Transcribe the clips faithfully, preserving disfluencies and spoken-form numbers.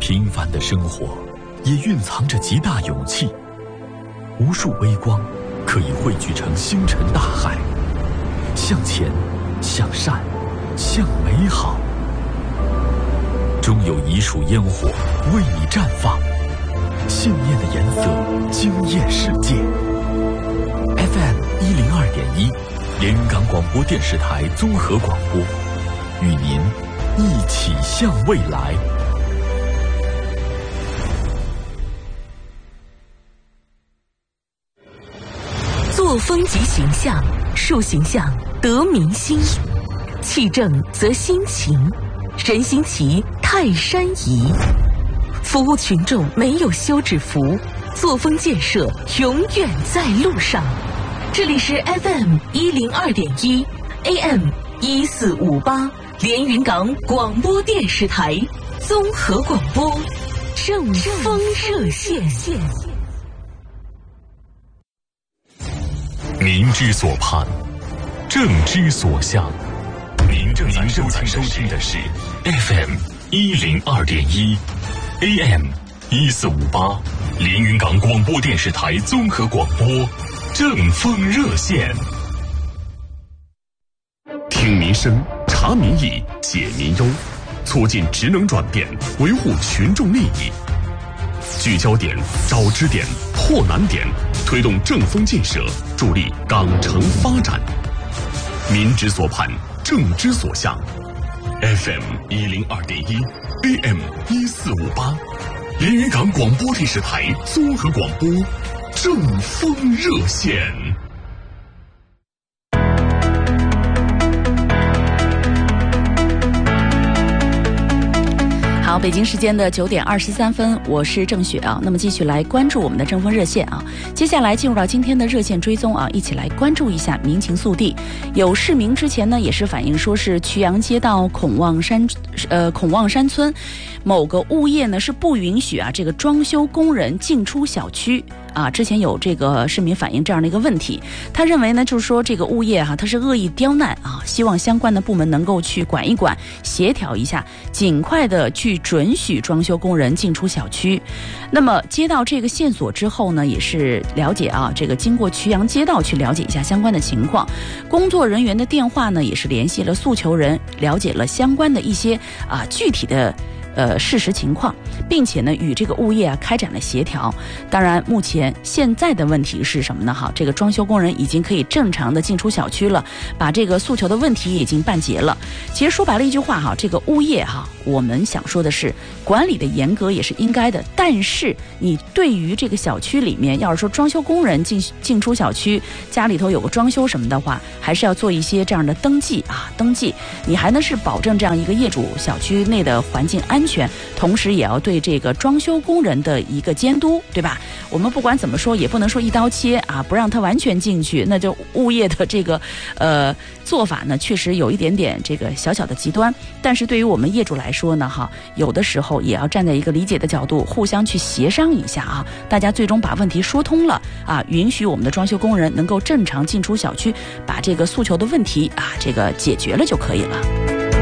平凡的生活也蕴藏着极大勇气，无数微光可以汇聚成星辰大海，向前，向善，向美好。终有一束烟火为你绽放，信念的颜色惊艳世界。F M 一零二点一，连云港广播电视台综合广播，与您一起向未来。 作风即形象，树形象得民心，气正则心情，人心齐泰山移。服务群众没有休止符，作风建设永远在路上。这里是 F M 一零二点一 A M 一四五八连云港广播电视台综合广播正风热线。 民之所盼，政之所向。您正在收听的是 F M 一零二点一 A M 一四五八连云港广播电视台综合广播正风热线。听民生，察民意，解民忧，促进职能转变，维护群众利益。聚焦点，找支点，破难点，推动正风建设，助力港城发展。民之所盼，政之所向。F M 一零二点一 A M 一四五八连云港广播电视台综合广播正风热线。 好，北京时间的九点二十三分，我是郑雪啊。那么继续来关注我们的正风热线啊。接下来进入到今天的热线追踪啊，一起来关注一下民情速递。有市民之前呢也是反映说是衢阳街道孔望山呃孔望山村某个物业呢是不允许啊这个装修工人进出小区。啊，之前有这个市民反映这样的一个问题，他认为呢，就是说这个物业哈、啊，他是恶意刁难啊，希望相关的部门能够去管一管，协调一下，尽快的去准许装修工人进出小区。那么接到这个线索之后呢，也是了解啊，这个经过衢阳街道去了解一下相关的情况，工作人员的电话呢，也是联系了诉求人，了解了相关的一些啊具体的。呃，事实情况，并且呢，与这个物业啊开展了协调。当然，目前现在的问题是什么呢？哈，这个装修工人已经可以正常的进出小区了，把这个诉求的问题已经办结了。其实说白了一句话哈，这个物业哈，我们想说的是，管理的严格也是应该的，但是你对于这个小区里面，要是说装修工人进进出小区，家里头有个装修什么的话，还是要做一些这样的登记啊，登记，你还能是保证这样一个业主小区内的环境安全。安全，同时也要对这个装修工人的一个监督，对吧？我们不管怎么说，也不能说一刀切啊，不让他完全进去，那就物业的这个呃做法呢，确实有一点点这个小小的极端。但是对于我们业主来说呢，哈，有的时候也要站在一个理解的角度，互相去协商一下啊，大家最终把问题说通了啊，允许我们的装修工人能够正常进出小区，把这个诉求的问题啊，这个解决了就可以了。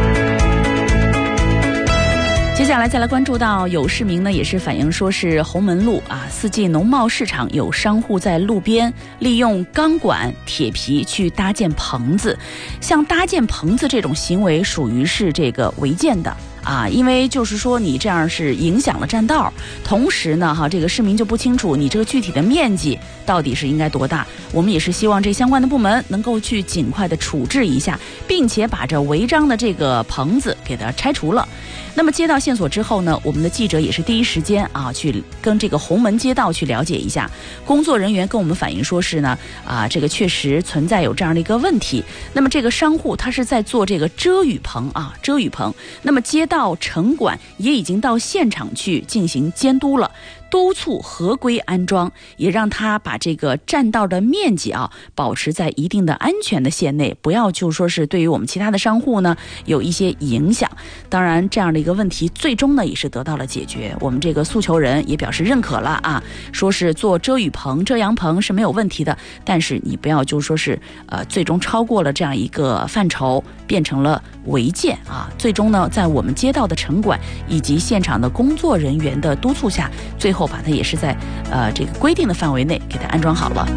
接下来再来关注到有市民呢也是反映说是红门路啊四季农贸市场有商户在路边利用钢管铁皮去搭建棚子，像搭建棚子这种行为属于是这个违建的啊，因为就是说你这样是影响了占道，同时呢哈这个市民就不清楚你这个具体的面积到底是应该多大，我们也是希望这相关的部门能够去尽快的处置一下，并且把这违章的这个棚子给它拆除了。那么接到线索之后呢，我们的记者也是第一时间啊去跟这个红门街道去了解一下，工作人员跟我们反映说是呢啊这个确实存在有这样的一个问题。那么这个商户他是在做这个遮雨棚啊遮雨棚，那么街道城管也已经到现场去进行监督了，督促合规安装，也让他把这个占道的面积啊保持在一定的安全的线内，不要就说是对于我们其他的商户呢有一些影响。当然这样的一个问题最终呢也是得到了解决，我们这个诉求人也表示认可了啊，说是做遮雨棚遮阳棚是没有问题的，但是你不要就说是呃最终超过了这样一个范畴，变成了违建啊，最终呢在我们街道的城管以及现场的工作人员的督促下，最后把它也是在呃这个规定的范围内给它安装好了。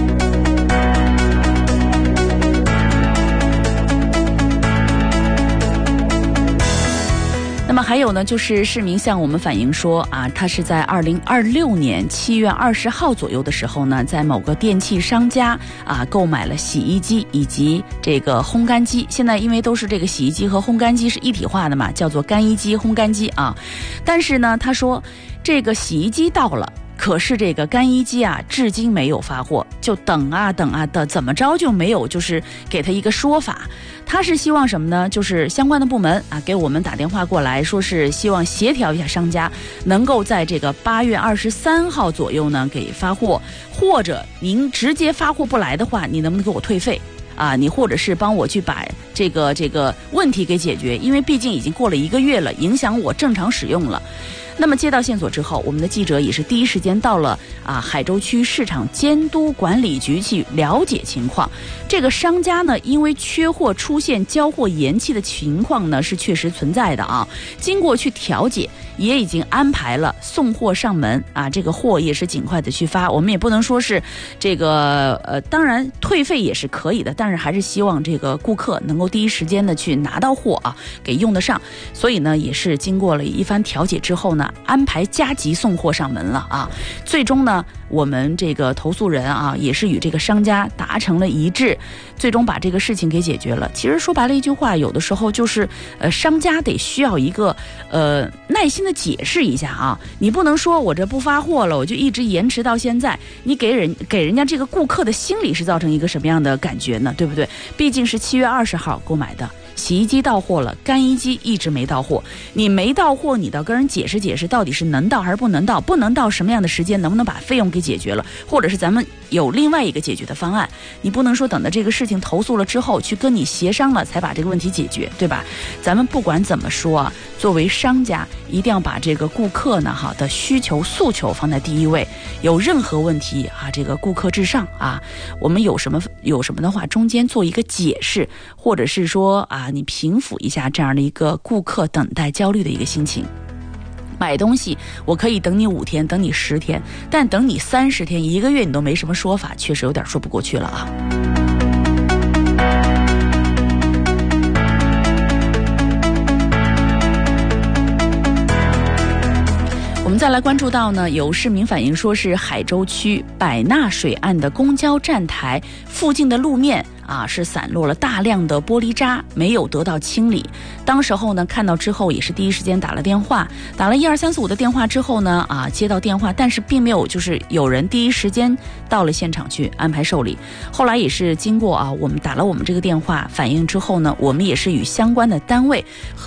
那么还有呢，就是市民向我们反映说啊，他是在二零二六年七月二十号左右的时候呢，在某个电器商家啊购买了洗衣机以及这个烘干机。现在因为都是这个洗衣机和烘干机是一体化的嘛，叫做干衣机、烘干机啊。但是呢，他说这个洗衣机到了，可是这个干衣机啊，至今没有发货，就等啊等啊的，怎么着就没有，就是给他一个说法。他是希望什么呢？就是相关的部门啊，给我们打电话过来，说是希望协调一下商家，能够在这个八月二十三号左右呢给发货，或者您直接发货不来的话，你能不能给我退费？啊，你或者是帮我去把这个这个问题给解决，因为毕竟已经过了一个月了，影响我正常使用了。那么接到线索之后，我们的记者也是第一时间到了啊海州区市场监督管理局去了解情况。这个商家呢，因为缺货出现交货延期的情况呢，是确实存在的啊。经过去调解，也已经安排了送货上门啊，这个货也是尽快的去发。我们也不能说是这个呃，当然退费也是可以的，但是还是希望这个顾客能够第一时间的去拿到货啊，给用得上。所以呢，也是经过了一番调解之后呢，安排加急送货上门了啊。最终呢，我们这个投诉人啊，也是与这个商家达成了一致，最终把这个事情给解决了。其实说白了一句话，有的时候就是呃，商家得需要一个呃耐心的解释一下啊，你不能说我这不发货了，我就一直延迟到现在，你给人给人家这个顾客的心理是造成一个什么样的感觉呢？对不对？毕竟是七月二十号购买的。洗衣机到货了，干衣机一直没到货。你没到货，你倒跟人解释解释，到底是能到还是不能到？不能到什么样的时间，能不能把费用给解决了？或者是咱们有另外一个解决的方案？你不能说等到这个事情投诉了之后，去跟你协商了才把这个问题解决，对吧？咱们不管怎么说啊，作为商家，一定要把这个顾客呢哈的需求诉求放在第一位。有任何问题啊，这个顾客至上啊，我们有什么有什么的话，中间做一个解释，或者是说啊。你平复一下这样的一个顾客等待焦虑的一个心情。买东西我可以等你五天，等你十天，但等你三十天、一个月你都没什么说法，确实有点说不过去了啊。我们再来关注到呢，有市民反映说是海州区百纳水岸的公交站台附近的路面啊，是散落了大量的玻璃渣，没有得到清理。当时候呢，看到之后也是第一时间打了电话，打了一二三四五的电话之后呢，啊，接到电话，但是并没有就是有人第一时间到了现场去安排受理。后来也是经过啊，我们打了我们这个电话反映之后呢，我们也是与相关的单位和